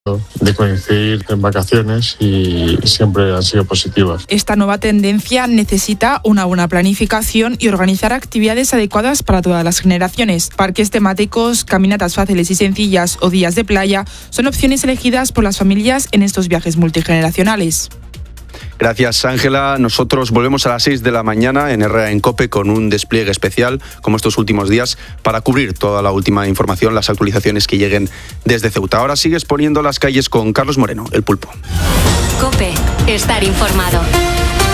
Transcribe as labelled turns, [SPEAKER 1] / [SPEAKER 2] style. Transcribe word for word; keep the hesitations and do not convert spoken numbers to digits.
[SPEAKER 1] de coincidir en vacaciones y siempre han sido positivas.
[SPEAKER 2] Esta nueva tendencia necesita una buena planificación y organizar actividades adecuadas para todas las generaciones. Parques temáticos, caminatas fáciles y sencillas o días de playa son opciones elegidas por las familias en estos viajes multigeneracionales.
[SPEAKER 3] Gracias, Ángela. Nosotros volvemos a las seis de la mañana en Herrera en COPE con un despliegue especial, como estos últimos días, para cubrir toda la última información, las actualizaciones que lleguen desde Ceuta. Ahora sigues poniendo las calles con Carlos Moreno, El Pulpo.
[SPEAKER 4] COPE, estar informado.